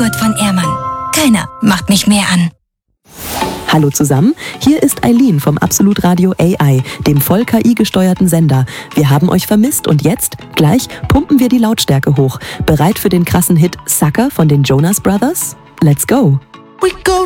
Joghurt von Ehrmann. Keiner macht mich mehr an. Hallo zusammen, hier ist Eileen vom Absolut Radio AI, dem voll KI-gesteuerten Sender. Wir haben euch vermisst und jetzt, gleich, pumpen wir die Lautstärke hoch. Bereit für den krassen Hit Sucker von den Jonas Brothers? Let's go! We go